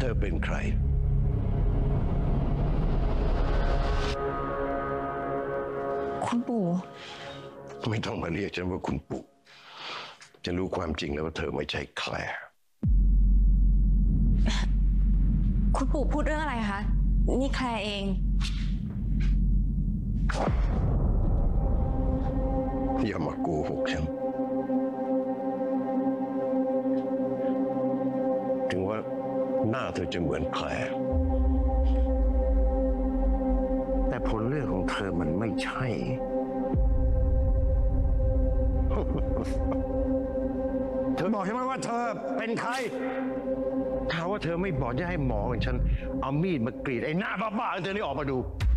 เธอเป็นใครคุณปู่ไม่ต้องมาเรียกฉันว่าคุณปู่จะรู้ความจริงแล้วว่าเธอไม่ใช่แคลร์คุณปู่พูดเรื่องอะไรคะนี่แคลร์เองอย่ามาโกหกฉันถึงว่าหน้าเธอจะเหมือนแคลร์แต่ผลเลือดของเธอมันไม่ใช่ เธอบอกใช่ไหมว่าเธอเป็นใครถ้าว่าเธอไม่บอกจะให้หมอของฉันเอามีดมากรีดไอ้หน้าบ้าๆของเธอนี่ออกมาดู